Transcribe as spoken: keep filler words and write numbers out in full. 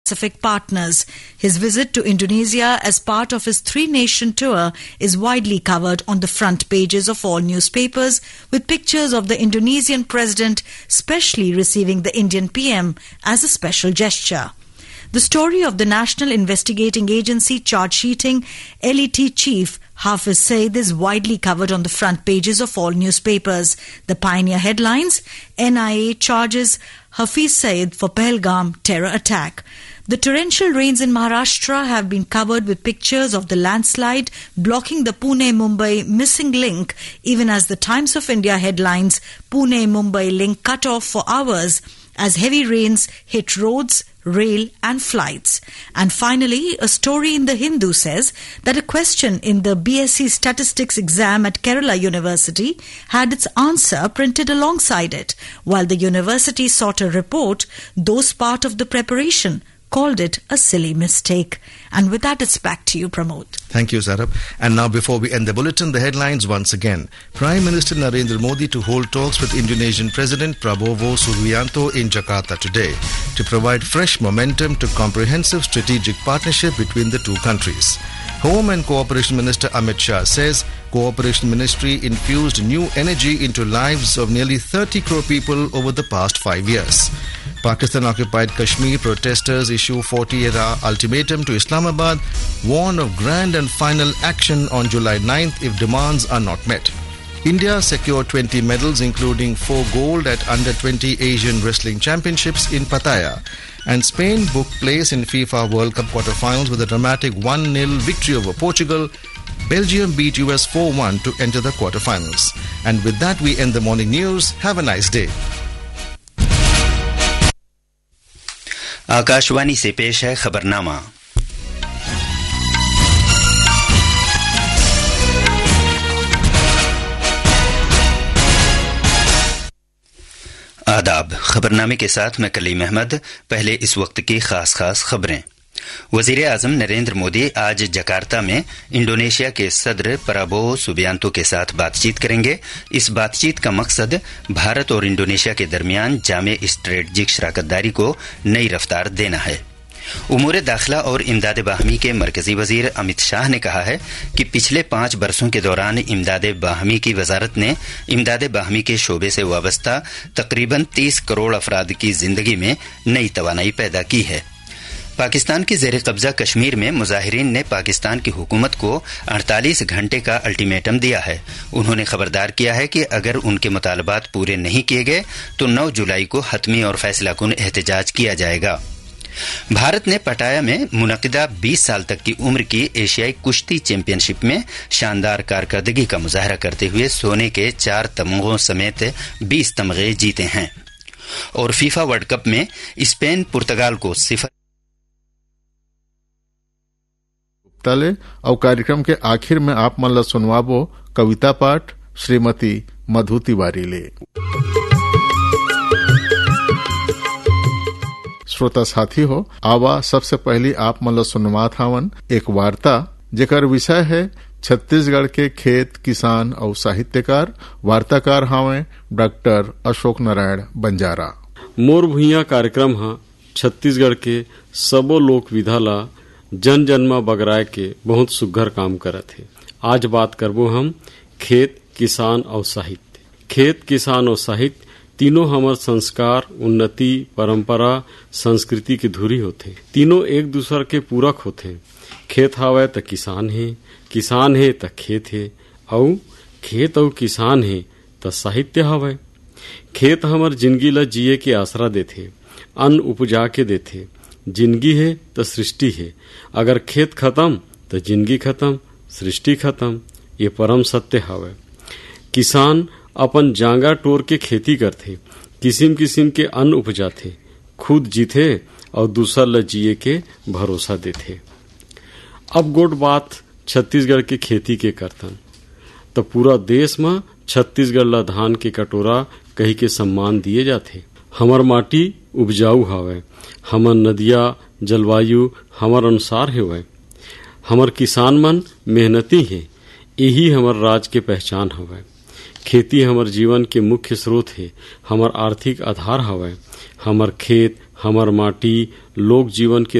Pacific partners. His visit to Indonesia as part of his three-nation tour is widely covered on the front pages of all newspapers, with pictures of the Indonesian president specially receiving the Indian P M as a special gesture. The story of the National Investigating Agency charge-sheeting L E T chief Hafiz Saeed is widely covered on the front pages of all newspapers. The pioneer headlines: N I A charges Hafiz Saeed for Pahalgam terror attack. The torrential rains in Maharashtra have been covered with pictures of the landslide blocking the Pune-Mumbai missing link, even as the Times of India headlines Pune-Mumbai link cut off for hours as heavy rains hit roads, rail and flights. And finally, a story in the Hindu says that a question in the B S c Statistics exam at Kerala University had its answer printed alongside it. While the university sought a report, those part of the preparation called it a silly mistake. And with that, it's back to you, Pramod. Thank you, Sarab. And now, before we end the bulletin, the headlines once again. Prime Minister Narendra Modi to hold talks with Indonesian President Prabowo Subianto in Jakarta today to provide fresh momentum to comprehensive strategic partnership between the two countries. Home and Cooperation Minister Amit Shah says Cooperation Ministry infused new energy into lives of nearly thirty crore people over the past five years. Pakistan-occupied Kashmir protesters issue forty-eight hour ultimatum to Islamabad, warn of grand and final action on July ninth if demands are not met. India secured twenty medals, including four gold at under twenty Asian Wrestling Championships in Pattaya. And Spain booked place in FIFA World Cup quarterfinals with a dramatic one nil victory over Portugal. Belgium beat U S four one to enter the quarterfinals. And with that, we end the morning news. Have a nice day. Akashvani से पेश है खबरनामा। आदाब। खबरनामे के साथ मैं कलीम अहमद। पहले इस वक्त की खास खास खबरें। वजीर आजम नरेंद्र मोदी आज जकार्ता में इंडोनेशिया के सदर प्रबोवो सुबियांतो के साथ बातचीत करेंगे। इस बातचीत का मकसद भारत और इंडोनेशिया के दरमियान जामे स्ट्रेटजिक शराकतदारी को नई रफ्तार देना है। उमूर दाखिला और इमदाद बाहमी के मरकजी वजीर अमित शाह ने कहा है कि पिछले पांच बरसों के दौरान इमदाद बाहमी की वजारत ने इमदाद बाहमी के शोबे से वाबस्ता तकरीबन तीस करोड़ अफराद की जिंदगी में नई तवानाई पैदा की है। पाकिस्तान की जेर कब्जा कश्मीर में मुजाहिरीन ने पाकिस्तान की हुकूमत को अड़तालीस घंटे का अल्टीमेटम दिया है। उन्होंने खबरदार किया है कि अगर उनके मुतालबात पूरे नहीं किए गए तो नौ जुलाई को हतमी और फैसलाकुन एहतजाज किया जाएगा। भारत ने पटाया में मुनक़िदा बीस साल तक की उम्र की एशियाई कुश्ती चैंपियनशिप में शानदार कारकर्दगी का मुजाहरा करते हुए सोने के चार तमगों समेत बीस तमगे जीते हैं। और फीफा वर्ल्ड कप में स्पेन पुर्तगाल को सिफर तले और कार्यक्रम के आखिर में आप मन ला सुनवाबो कविता पाठ श्रीमती मधु तिवारी ले। श्रोता साथी हो, आवा सबसे पहली आप मन ला सुनवात हवन एक वार्ता जेकर विषय है छत्तीसगढ़ के खेत किसान और साहित्यकार। वार्ताकार हावे डॉक्टर अशोक नारायण बंजारा। मोर भुइया कार्यक्रम हा छत्तीसगढ़ के सबो लोक विधा ला जन जन्मा बगराय के बहुत सुघर काम करत है। आज बात करबो हम खेत किसान और साहित्य। खेत किसान और साहित्य तीनों हमार संस्कार, उन्नति, परंपरा, संस्कृति की धुरी होते। तीनों एक दूसरे के पूरक होते। खेत हावे त किसान है, किसान है त खेत है, और खेत और किसान है त साहित्य हावे। खेत हमार जिंदगी ला जिए के आसरा देथे, अन्न उपजा के देथे। जिंदगी है तो सृष्टि है, अगर खेत खत्म तो जिंदगी खत्म, सृष्टि खत्म। ये परम सत्य हावे। किसान अपन जांगा टोर के खेती करथे, किसिम किसिम के अन्न उपजाथे, खुद जीथे और दूसर ल जिए के भरोसा देथे। अब गोट बात छत्तीसगढ़ के खेती के करतन तो पूरा देश में छत्तीसगढ़ ला धान के कटोरा कही के सम्मान दिए जाथे। हमर माटी उपजाऊ हावे, हमर नदिया जलवायु हमर अनुसार हेवे। हमर किसान मन मेहनती है, यही हमर राज के पहचान हवे। खेती हमर जीवन के मुख्य स्रोत है, हमर आर्थिक आधार हवे। हमर खेत हमर माटी लोक जीवन के